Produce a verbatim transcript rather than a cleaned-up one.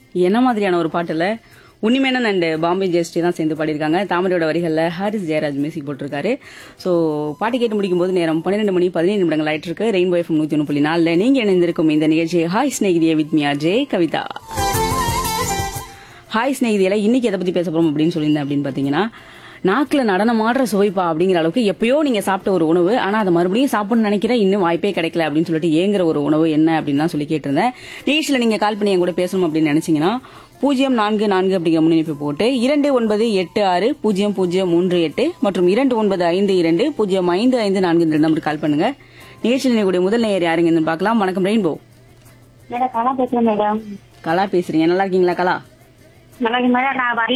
என்ன மாதிரியான ஒரு பாட்டுல உன்னிமேனன் அண்ட் பாம்பே ஜெயஸ்ரீ தான் சேர்ந்து பாடியிருக்காங்க. தாமரையோட வரிகள்ல ஹாரிஸ் ஜெயராஜ் மியூசிக் போட்டிருக்காரு. ஸோ பாட்டு கேட்டு முடிக்கும் போது நேரம் பன்னிரெண்டு மணி பதினேழு நிமிடங்கள் ஆயிட்டு இருக்கு. ரெயின்போ எஃப்எம் நூத்தி ஒன்று புள்ளி நாலுல நீங்க இணைந்திருக்கும் இந்த நிகழ்ச்சி hi ஸ்நேகிதிய with Mia J Kavitha. Hi ஸ்நேகிதியில இன்னைக்கு எதை பத்தி பேச போறோம் அப்படின்னு சொல்லியிருந்தேன் அப்படின்னு பாத்தீங்கன்னா, நாக்குல நடனமாடுற சுவைப்பா அப்படிங்கிற அளவுக்கு எப்பயோ நீங்க சாப்பிட்ட ஒரு உணவு, ஆனா அதை மறுபடியும் சாப்பிடணும்னு நினைக்கிறேன், இன்னும் வாய்ப்பே கிடைக்கல அப்படின்னு சொல்லிட்டு ஏங்குற ஒரு உணவு என்ன அப்படின்னு தான் சொல்லி கேட்டிருந்தேன். நிகழ்ச்சியில நீங்க கால் பண்ணி என் கூட பேசணும் அப்படின்னு நினைச்சீங்கன்னா பூஜ்ஜியம் நான்கு நான்கு அப்படிங்கிற முன்னிணைப்பு போட்டு இரண்டு ஒன்பது எட்டு ஆறு பூஜ்ஜியம் பூஜ்ஜியம் மூன்று எட்டு மற்றும் இரண்டு ஒன்பது ஐந்து இரண்டு பூஜ்ஜியம் ஐந்து ஐந்து நான்கு இந்த நம்பருக்கு கால் பண்ணுங்க. நிகழ்ச்சியில் நினைக்கூடிய முதல் நேயர் யாருங்க பார்க்கலாம். வணக்கம் ரெயின்போ. மேடம் கலா பேசுறேன் மேடம். கலா பேசுறீங்க, நல்லா இருக்கீங்களா கலா? நல்லா இருக்கு மேடம். நான்